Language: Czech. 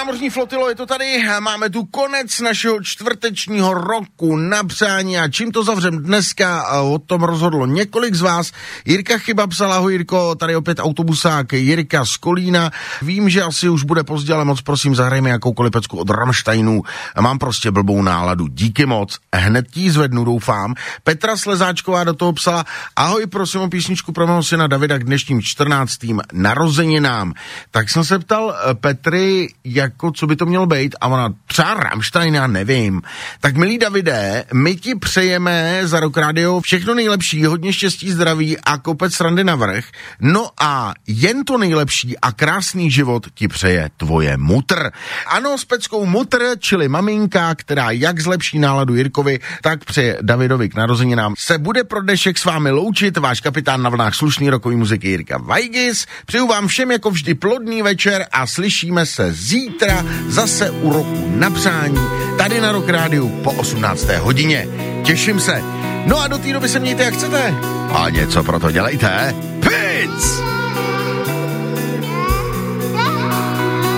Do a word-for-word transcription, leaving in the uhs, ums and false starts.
námořní flotilo, je to tady, máme tu konec našeho čtvrtečního roku na přání a čím to zavřem dneska, o tom rozhodlo několik z vás. Jirka Chyba psal, ahoj Jirko, tady opět autobusák Jirka z Kolína. Vím, že asi už bude pozdě, ale moc prosím, zahrajme jakoukoliv pecku od Rammsteinů. Mám prostě blbou náladu, díky moc, hned tí zvednu, doufám. Petra Slezáčková do toho psala, ahoj, prosím o písničku pro mého syna Davida k dnešním čtrnáctým narozeninám. Tak jsem se ptal Petry, jako co by to mělo být, a ona třeba Rammstein, já nevím. Tak milý Davide, my ti přejeme za Rock Radio všechno nejlepší, hodně štěstí, zdraví a kopec srandy navrch. No a jen to nejlepší a krásný život ti přeje tvoje mutr. Ano, s peckou mutr, čili maminka, která jak zlepší náladu Jirkovi, tak přeje Davidovi k narozeninám. Se bude pro dnešek s vámi loučit váš kapitán na vlnách slušný rokový muziky Jirka Vajgis. Přeju vám všem jako vždy plodný večer a slyšíme se zítra zase u roku na přání tady na Rock Rádiu po osmnácté hodině. Těším se. No a do té doby se mějte jak chcete. A něco pro to dělejte. Pic!